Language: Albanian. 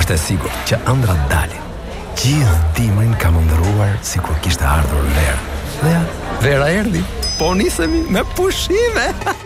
Është e sigurt që ëndrat dalin. Gjithë dimrin kam ëndrruar sikur kishte ardhur verë. Dhe ja, vera erdhi. Po nisemi me pushime.